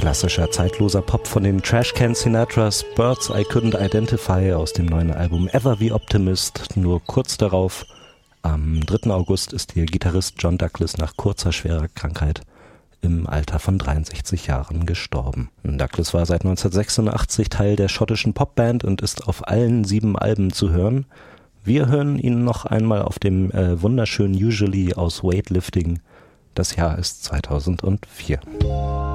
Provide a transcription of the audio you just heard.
Klassischer, zeitloser Pop von den Trashcan Sinatras, Birds I Couldn't Identify aus dem neuen Album Ever the Optimist. Nur kurz darauf, am 3. August, ist ihr Gitarrist John Douglas nach kurzer, schwerer Krankheit im Alter von 63 Jahren gestorben. Douglas war seit 1986 Teil der schottischen Popband und ist auf allen 7 Alben zu hören. Wir hören ihn noch einmal auf dem wunderschönen Usually aus Weightlifting. Das Jahr ist 2004.